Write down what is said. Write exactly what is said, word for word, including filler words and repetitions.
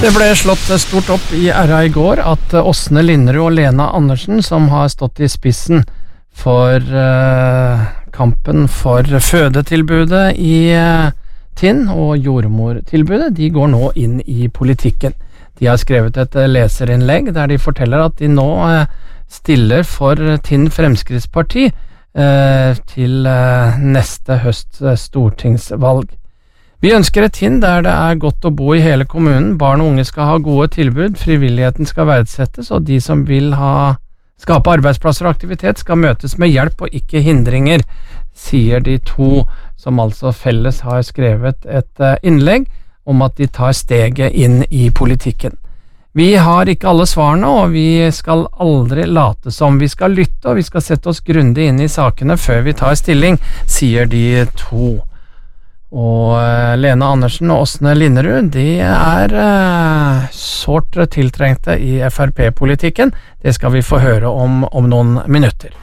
Det ble slått stort opp i R A i går at Åsne Linderud og Lena Andersen, som har stått i spissen for uh, kampen for fødetilbudet i uh, Tinn og jordmortilbudet, de går nå inn i politikken. De har skrevet et leserinnlegg der de forteller at de nå uh, stiller for Tinn Fremskrittsparti uh, til uh, neste høsts uh, stortingsvalg. Vi ønsker et Tinn der det er godt å bo i hele kommunen, barn og unge skal ha gode tilbud, frivilligheten skal verdsettes, og de som vil ha skape arbeidsplasser og aktivitet skal møtes med hjelp og ikke hindringer, sier de to som altså felles har skrevet et innlegg om at de tar steget inn i politikken. Vi har ikke alle svarene, og vi skal aldri late som. Vi skal lytte, og vi skal sette oss grundig inn i sakene før vi tar stilling, sier de to. Og Lena Andersen og Åsne Linderud, de er uh, sårt tiltrengte i F R P-politikken. Det skal vi få høre om om noen minutter.